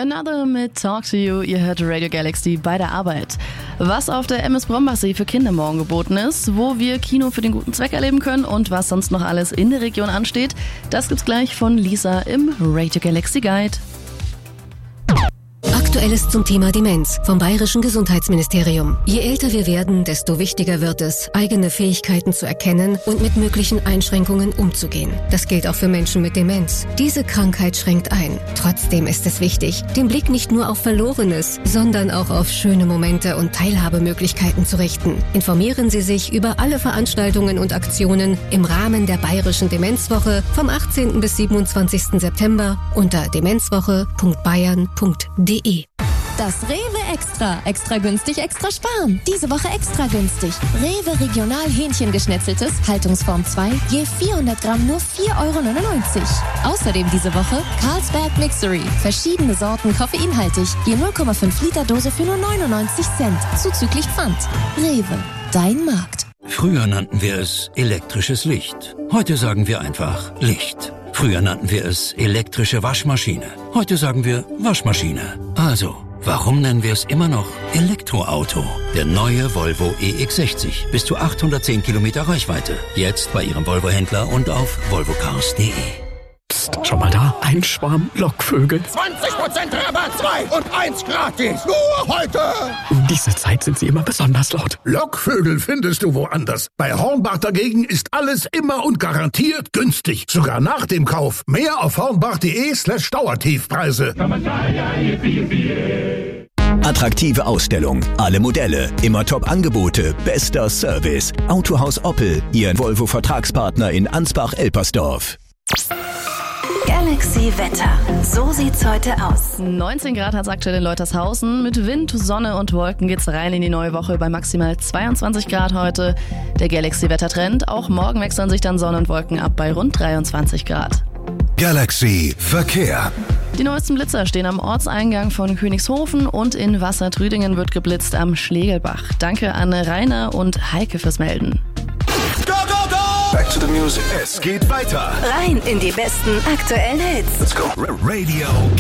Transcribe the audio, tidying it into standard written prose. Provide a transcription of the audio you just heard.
Another mit Talk to You. Ihr hört Radio Galaxy bei der Arbeit. Was auf der MS Brombachsee für Kinder morgen geboten ist, wo wir Kino für den guten Zweck erleben können und was sonst noch alles in der Region ansteht, das gibt's gleich von Lisa im Radio Galaxy Guide. Aktuelles zum Thema Demenz vom Bayerischen Gesundheitsministerium. Je älter wir werden, desto wichtiger wird es, eigene Fähigkeiten zu erkennen und mit möglichen Einschränkungen umzugehen. Das gilt auch für Menschen mit Demenz. Diese Krankheit schränkt ein. Trotzdem ist es wichtig, den Blick nicht nur auf Verlorenes, sondern auch auf schöne Momente und Teilhabemöglichkeiten zu richten. Informieren Sie sich über alle Veranstaltungen und Aktionen im Rahmen der Bayerischen Demenzwoche vom 18. bis 27. September unter demenzwoche.bayern.de. Das Rewe Extra. Extra günstig, extra sparen. Diese Woche extra günstig. Rewe Regional Hähnchengeschnetzeltes, Haltungsform 2, je 400 Gramm nur 4,99 €. Außerdem diese Woche Carlsberg Mixery. Verschiedene Sorten koffeinhaltig, je 0,5 Liter Dose für nur 99 Cent. Zuzüglich Pfand. Rewe, dein Markt. Früher nannten wir es elektrisches Licht. Heute sagen wir einfach Licht. Früher nannten wir es elektrische Waschmaschine. Heute sagen wir Waschmaschine. Also, warum nennen wir es immer noch Elektroauto? Der neue Volvo EX60. Bis zu 810 Kilometer Reichweite. Jetzt bei Ihrem Volvo-Händler und auf volvocars.de. Psst, schon mal da. Ein Schwarm Lockvögel. 20% Rabatt, 2 und 1 gratis. Nur heute. Um diese Zeit sind sie immer besonders laut. Lockvögel findest du woanders. Bei Hornbach dagegen ist alles immer und garantiert günstig. Sogar nach dem Kauf. Mehr auf hornbach.de/Dauertiefpreise. Attraktive Ausstellung, alle Modelle, immer Top-Angebote, bester Service. Autohaus Oppel, Ihr Volvo-Vertragspartner in Ansbach-Elpersdorf. Galaxy Wetter. So sieht's heute aus. 19 Grad hat's aktuell in Leutershausen. Mit Wind, Sonne und Wolken geht's rein in die neue Woche bei maximal 22 Grad heute. Der Galaxy-Wettertrend. Auch morgen wechseln sich dann Sonne und Wolken ab bei rund 23 Grad. Galaxy Verkehr. Die neuesten Blitzer stehen am Ortseingang von Königshofen und in Wassertrüdingen wird geblitzt am Schlegelbach. Danke an Rainer und Heike fürs Melden. Go, go, go! Back to the music. Es geht weiter. Rein in die besten aktuellen Hits. Let's go. Radio